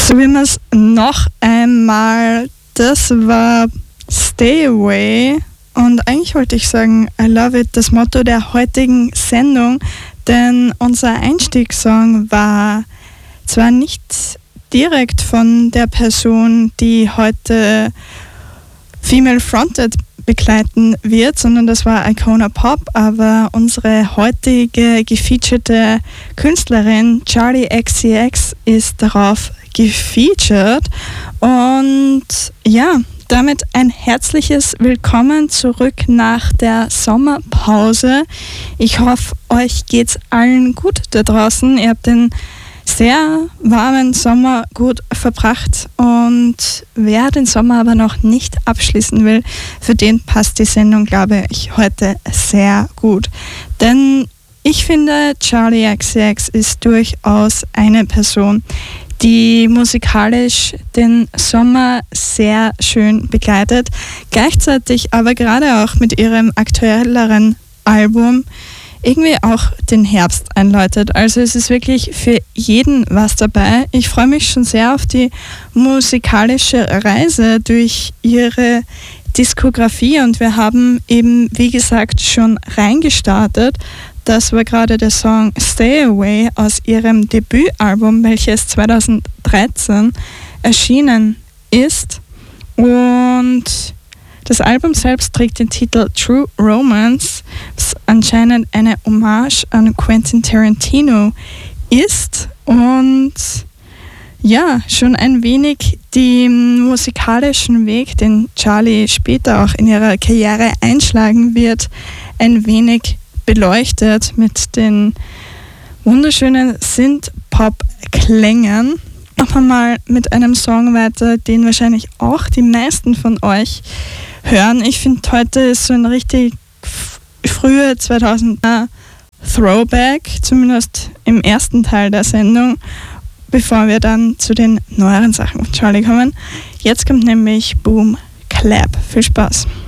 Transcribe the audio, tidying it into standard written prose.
So wie wir es noch einmal, das war Stay Away und eigentlich wollte ich sagen I love it, das Motto der heutigen Sendung, denn unser Einstiegssong war zwar nicht direkt von der Person, die heute Female Fronted begleiten wird, sondern das war Icona Pop, aber unsere heutige gefeaturete Künstlerin Charli XCX ist darauf gefeatured und ja, damit ein herzliches Willkommen zurück nach der Sommerpause. Ich hoffe, euch geht's allen gut da draußen. Ihr habt den sehr warmen Sommer gut verbracht und wer den Sommer aber noch nicht abschließen will, für den passt die Sendung, glaube ich, heute sehr gut. Denn ich finde, Charli XCX ist durchaus eine Person, die musikalisch den Sommer sehr schön begleitet, gleichzeitig aber gerade auch mit ihrem aktuelleren Album irgendwie auch den Herbst einläutet. Also es ist wirklich für jeden was dabei. Ich freue mich schon sehr auf die musikalische Reise durch ihre Diskografie und wir haben eben, wie gesagt, schon reingestartet. Das war gerade der Song Stay Away aus ihrem Debütalbum, welches 2013 erschienen ist. Und das Album selbst trägt den Titel True Romance, was anscheinend eine Hommage an Quentin Tarantino ist und ja, schon ein wenig den musikalischen Weg, den Charli später auch in ihrer Karriere einschlagen wird, ein wenig beleuchtet mit den wunderschönen Synth-Pop-Klängen. Noch einmal mit einem Song weiter, den wahrscheinlich auch die meisten von euch hören. Ich finde, heute ist so ein richtig frühe 2000er Throwback, zumindest im ersten Teil der Sendung, bevor wir dann zu den neueren Sachen von Charli kommen. Jetzt kommt nämlich Boom Clap. Viel Spaß!